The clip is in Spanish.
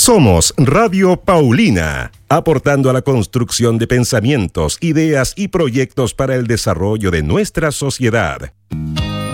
Somos Radio Paulina, aportando a la construcción de pensamientos, ideas y proyectos para el desarrollo de nuestra sociedad.